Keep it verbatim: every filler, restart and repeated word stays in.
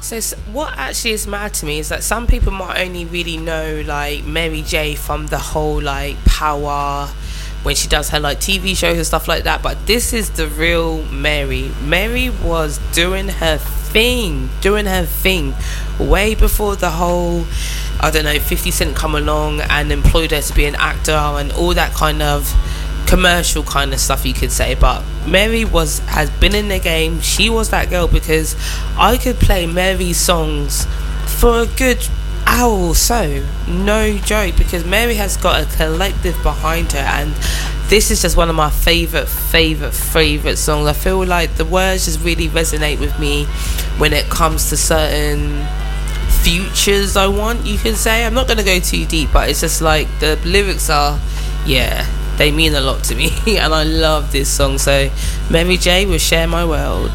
So s- what actually is mad to me is that some people might only really know like Mary J from the whole like Power, when she does her like T V shows and stuff like that. But this is the real Mary. Mary was doing her thing, doing her thing, way before the whole, I don't know, fifty Cent come along and employed her to be an actor and all that kind of commercial kind of stuff, you could say. But Mary was has been in the game. She was that girl, because I could play Mary's songs for a good hour or so, no joke, because Mary has got a collective behind her, and this is just one of my favorite favorite favorite songs. I feel like the words just really resonate with me when it comes to certain futures I want, you can say. I'm not going to go too deep, but it's just like the lyrics are, yeah, they mean a lot to me and I love this song. So Mary J will Share My World.